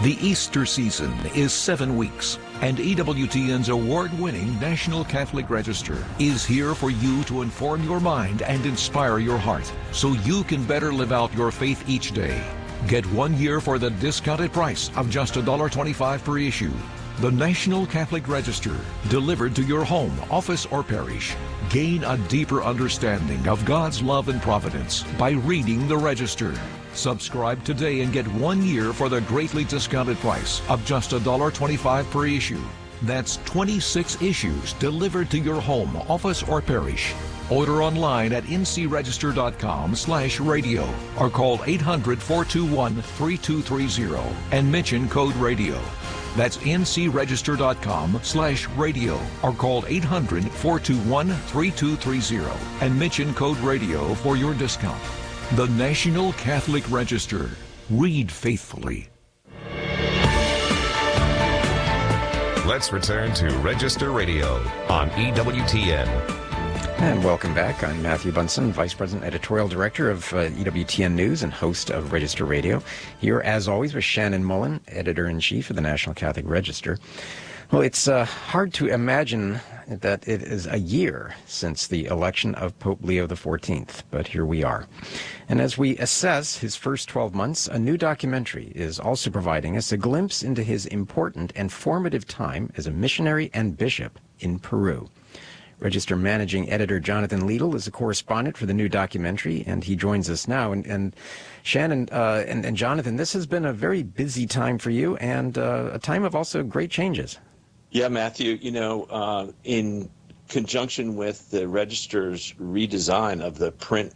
The Easter season is 7 weeks, and EWTN's award-winning National Catholic Register is here for you to inform your mind and inspire your heart so you can better live out your faith each day. Get 1 year for the discounted price of just $1.25 per issue. The National Catholic Register, delivered to your home, office, or parish. Gain a deeper understanding of God's love and providence by reading the Register. Subscribe today and get 1 year for the greatly discounted price of just $1.25 per issue. That's 26 issues delivered to your home, office, or parish. Order online at ncregister.com/radio or call 800-421-3230 and mention code radio. That's ncregister.com/radio or call 800-421-3230 and mention code radio for your discount. The National Catholic Register. Read faithfully. Let's return to Register Radio on EWTN. And welcome back. I'm Matthew Bunson, Vice President, Editorial Director of EWTN News and host of Register Radio. Here, as always, with Shannon Mullen, Editor-in-Chief of the National Catholic Register. Well, it's hard to imagine that it is a year since the election of Pope Leo XIV, but here we are. And as we assess his first 12 months, a new documentary is also providing us a glimpse into his important and formative time as a missionary and bishop in Peru. Register Managing Editor Jonathan Liedl is a correspondent for the new documentary, and he joins us now. And Shannon and Jonathan, this has been a very busy time for you and a time of also great changes. Yeah, Matthew, in conjunction with the Register's redesign of the print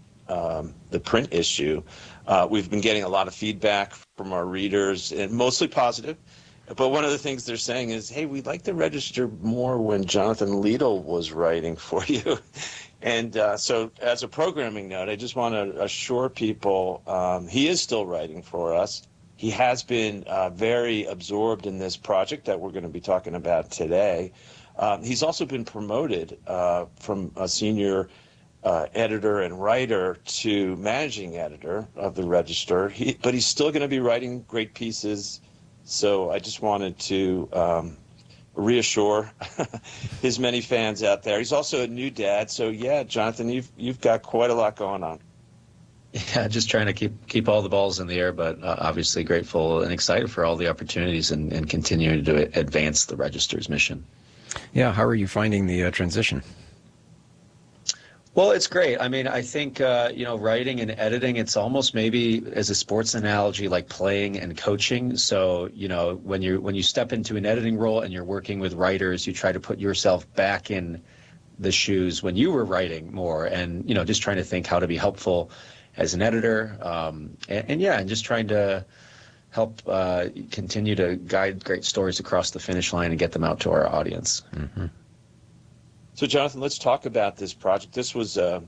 issue, we've been getting a lot of feedback from our readers, and mostly positive. But one of the things they're saying is, hey, we like the Register more when Jonathan Liedl was writing for you. And so as a programming note, I just want to assure people he is still writing for us. He has been very absorbed in this project that we're going to be talking about today. He's also been promoted from a senior editor and writer to managing editor of the Register. But he's still going to be writing great pieces. So I just wanted to reassure his many fans out there. He's also a new dad. So, yeah, Jonathan, you've got quite a lot going on. Yeah, just trying to keep all the balls in the air, but obviously grateful and excited for all the opportunities and continuing to advance the Register's mission. Yeah, how are you finding the transition? Well, it's great. I mean, I think, writing and editing, it's almost maybe as a sports analogy like playing and coaching. So, when you step into an editing role and you're working with writers, you try to put yourself back in the shoes when you were writing more and, just trying to think how to be helpful as an editor, and just trying to help continue to guide great stories across the finish line and get them out to our audience. Mm-hmm. So, Jonathan, let's talk about this project. This was a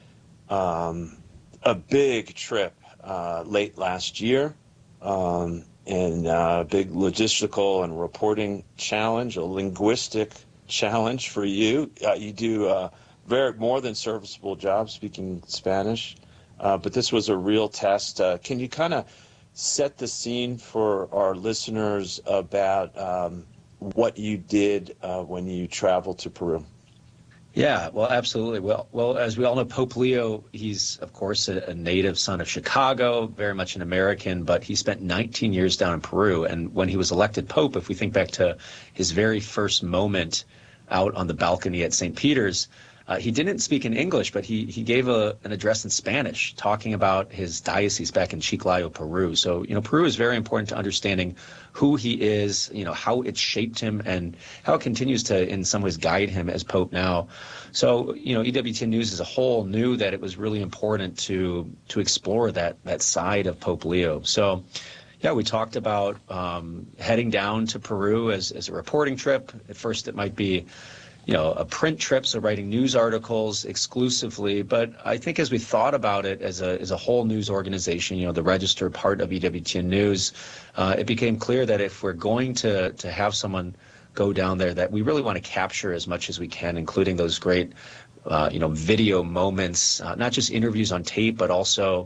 big trip late last year, and a big logistical and reporting challenge, a linguistic challenge for you. You do a more than serviceable job speaking Spanish. But this was a real test. Can you kind of set the scene for our listeners about what you did when you traveled to Peru? Yeah, well, absolutely. Well, as we all know, Pope Leo, he's, of course, a native son of Chicago, very much an American, but he spent 19 years down in Peru. And when he was elected Pope, if we think back to his very first moment out on the balcony at St. Peter's, he didn't speak in English, but he gave an address in Spanish talking about his diocese back in Chiclayo, Peru. So, Peru is very important to understanding who he is, how it shaped him and how it continues to, in some ways, guide him as Pope now. So, EWTN News as a whole knew that it was really important to explore that side of Pope Leo. So, yeah, we talked about heading down to Peru as a reporting trip. At first, it might be a print trip, so writing news articles exclusively. But I think as we thought about it as a whole news organization, the Register part of EWTN News, it became clear that if we're going to have someone go down there, that we really want to capture as much as we can, including those great, video moments, not just interviews on tape, but also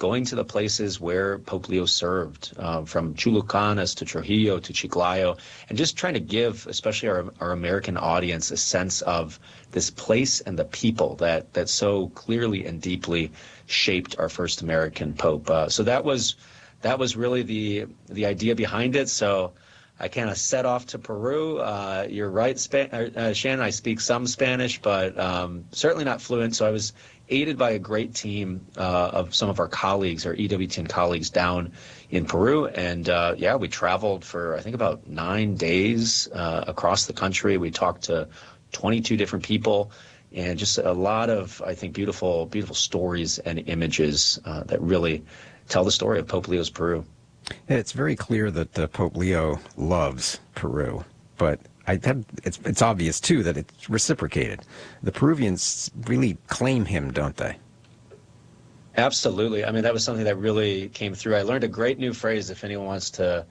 going to the places where Pope Leo served, from Chulucanas to Trujillo to Chiclayo, and just trying to give, especially our American audience, a sense of this place and the people that so clearly and deeply shaped our first American Pope. So that was really the idea behind it. So I kind of set off to Peru. You're right, Shannon, I speak some Spanish, but certainly not fluent. So I was aided by a great team of some of our colleagues, our EWTN colleagues down in Peru. And we traveled for, I think, about 9 days across the country. We talked to 22 different people, and just a lot of, I think, beautiful, beautiful stories and images that really tell the story of Pope Leo's Peru. It's very clear that Pope Leo loves Peru, but it's obvious, too, that it's reciprocated. The Peruvians really claim him, don't they? Absolutely. I mean, that was something that really came through. I learned a great new phrase, if anyone wants to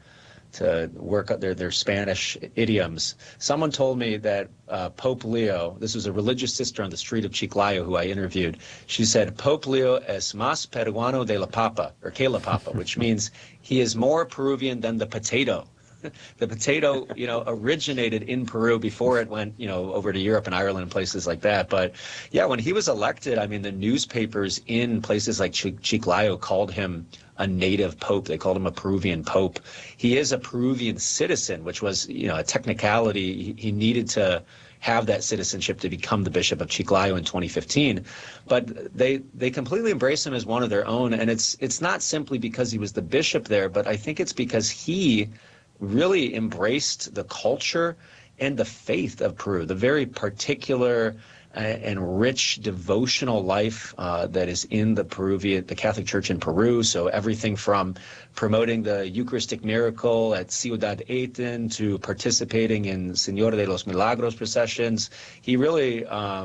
work up their Spanish idioms. Someone told me that Pope Leo, this was a religious sister on the street of Chiclayo who I interviewed, she said, Pope Leo es más peruano de la papa, or que la papa, which means he is more Peruvian than the potato. The potato, originated in Peru before it went, over to Europe and Ireland and places like that. But yeah, when he was elected, I mean, the newspapers in places like Chiclayo called him a native pope. They called him a Peruvian pope. He is a Peruvian citizen, which was, a technicality. He needed to have that citizenship to become the Bishop of Chiclayo in 2015. But they completely embrace him as one of their own. And it's not simply because he was the bishop there, but I think it's because he really embraced the culture and the faith of Peru, the very particular and rich devotional life that is in the Catholic Church in Peru. So everything from promoting the Eucharistic miracle at Ciudad Aten to participating in Señora de los Milagros processions. He really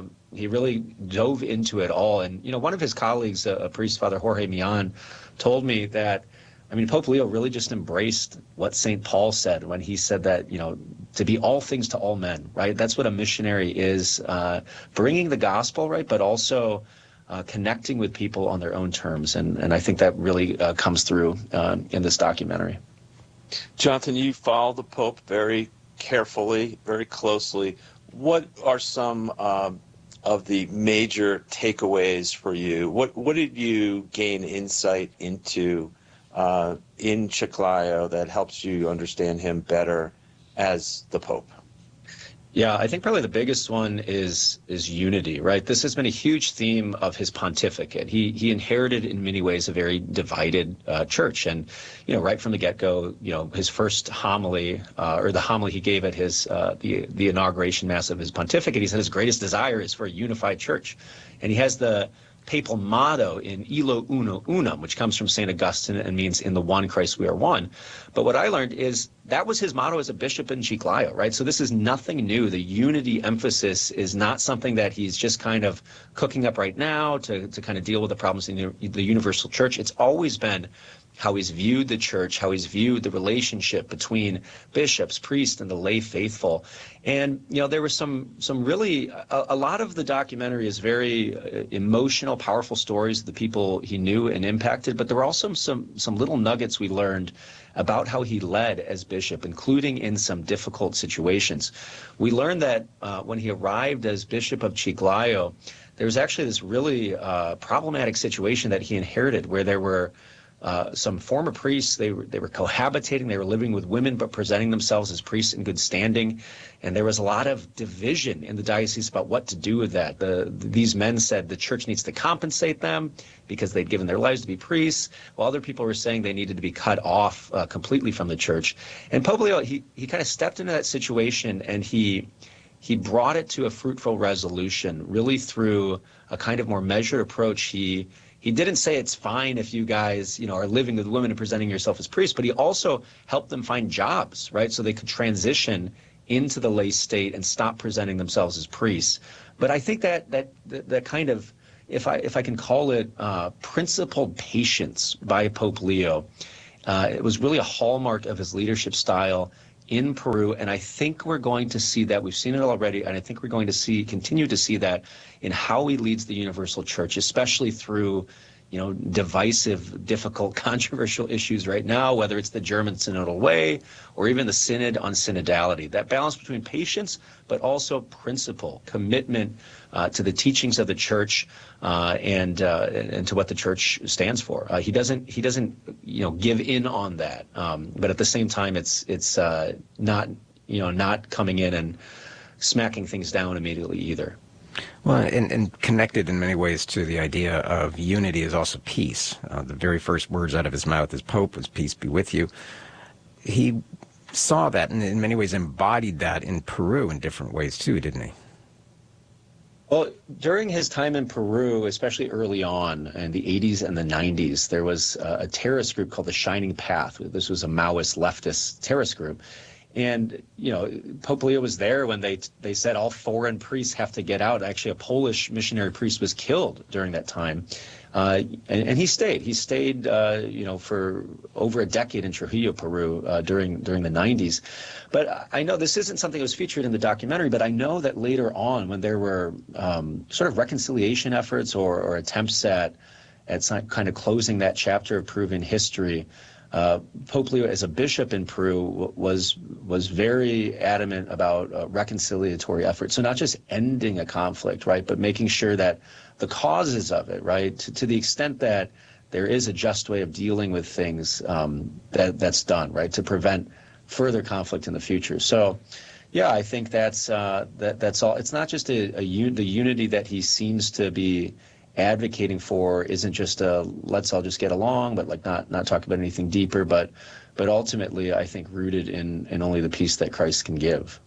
dove into it all. And, one of his colleagues, a priest, Father Jorge Millan, told me that, Pope Leo really just embraced what St. Paul said when he said that, to be all things to all men, right? That's what a missionary is, bringing the gospel, right? But also connecting with people on their own terms. And I think that really comes through in this documentary. Jonathan, you follow the Pope very carefully, very closely. What are some of the major takeaways for you? What did you gain insight into in Chiclayo that helps you understand him better as the Pope? Yeah, I think probably the biggest one is unity, right? This has been a huge theme of his pontificate. He inherited in many ways a very divided church. And, right from the get-go, his first homily, or the homily he gave at his the inauguration mass of his pontificate, he said his greatest desire is for a unified church. And he has the papal motto in Illo Uno Unum, which comes from St. Augustine and means in the one Christ we are one. But what I learned is that was his motto as a bishop in Chiclayo, right? So this is nothing new. The unity emphasis is not something that he's just kind of cooking up right now to kind of deal with the problems in the universal church. It's always been how he's viewed the church, how he's viewed the relationship between bishops, priests, and the lay faithful. And, there was some really, a lot of the documentary is very emotional, powerful stories of the people he knew and impacted, but there were also some little nuggets we learned about how he led as bishop, including in some difficult situations. We learned that when he arrived as Bishop of Chiclayo, there was actually this really problematic situation that he inherited where there were some former priests. They were cohabitating. They were living with women, but presenting themselves as priests in good standing. And there was a lot of division in the diocese about what to do with that. These men said the church needs to compensate them because they'd given their lives to be priests, while other people were saying they needed to be cut off completely from the church. And Pope Leo, he kind of stepped into that situation, and he brought it to a fruitful resolution, really through a kind of more measured approach. He didn't say it's fine if you guys, are living with women and presenting yourself as priests, but he also helped them find jobs, right? So they could transition into the lay state and stop presenting themselves as priests. But I think that kind of, if I can call it principled patience by Pope Leo, it was really a hallmark of his leadership style in Peru, and I think we're going to see that. We've seen it already, and I think we're going to continue to see that in how he leads the universal church, especially through, divisive, difficult, controversial issues right now, whether it's the German synodal way or even the synod on synodality. That balance between patience, but also principle, commitment to the teachings of the church and to what the church stands for. He doesn't give in on that, but at the same time, it's not coming in and smacking things down immediately either. Well, and connected in many ways to the idea of unity is also peace. The very first words out of his mouth as Pope was "Peace be with you." He saw that and in many ways embodied that in Peru in different ways too, didn't he? Well, during his time in Peru, especially early on in the 80s and the 90s, there was a terrorist group called the Shining Path. This was a Maoist leftist terrorist group. And, Pope Leo was there when they said all foreign priests have to get out. Actually, a Polish missionary priest was killed during that time. And he stayed. He stayed, for over a decade in Trujillo, Peru, during the 90s. But I know this isn't something that was featured in the documentary, but I know that later on when there were sort of reconciliation efforts or attempts at kind of closing that chapter of Peruvian history, Pope Leo, as a bishop in Peru, was very adamant about reconciliatory efforts. So not just ending a conflict, right, but making sure that the causes of it, right, to the extent that there is a just way of dealing with things, that's done, right, to prevent further conflict in the future. So, yeah, I think that's all. It's not just the unity that he seems to be advocating for isn't just let's all just get along, but like not talk about anything deeper, but ultimately I think rooted in only the peace that Christ can give.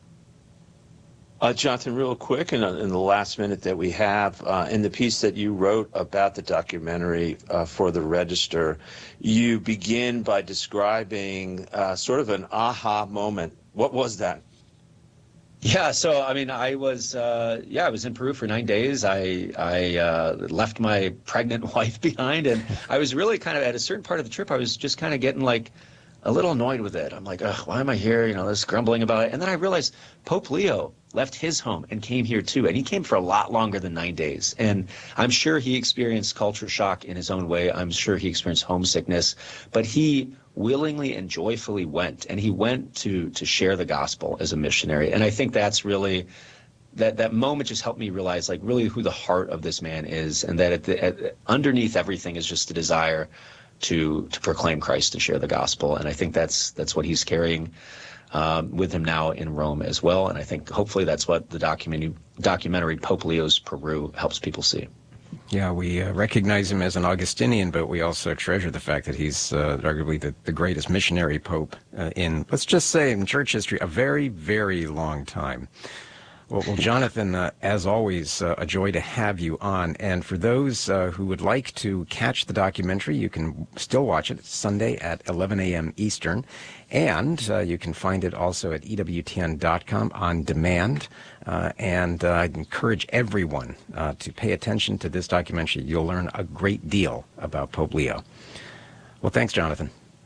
Jonathan, real quick, in the last minute that we have, in the piece that you wrote about the documentary for the Register, you begin by describing sort of an aha moment. What was that? Yeah, so I mean, I was in Peru for 9 days. I left my pregnant wife behind, and I was really kind of at a certain part of the trip. I was just kind of getting like a little annoyed with it. I'm like, ugh, why am I here? This grumbling about it. And then I realized Pope Leo left his home and came here too, and he came for a lot longer than 9 days. And I'm sure he experienced culture shock in his own way. I'm sure he experienced homesickness, but he willingly and joyfully went, and he went to share the gospel as a missionary. And I think that's really that moment just helped me realize like really who the heart of this man is, and that underneath everything is just the desire to proclaim Christ and share the gospel. And I think that's what he's carrying with him now in Rome as well. And I think hopefully that's what the documentary Pope Leo's Peru helps people see. Yeah, we recognize him as an Augustinian, but we also treasure the fact that he's arguably the greatest missionary pope in, let's just say, in church history, a very, very long time. Well, Jonathan, as always, a joy to have you on. And for those who would like to catch the documentary, you can still watch it. It's Sunday at 11 a.m. Eastern. And you can find it also at EWTN.com on demand. And I'd encourage everyone to pay attention to this documentary. You'll learn a great deal about Pope Leo. Well, thanks, Jonathan.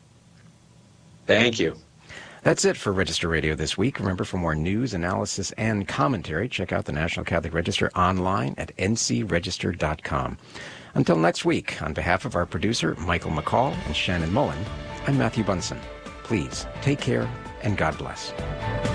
Thank you. That's it for Register Radio this week. Remember, for more news, analysis, and commentary, check out the National Catholic Register online at ncregister.com. Until next week, on behalf of our producer, Michael McCall, and Shannon Mullen, I'm Matthew Bunson. Please take care, and God bless.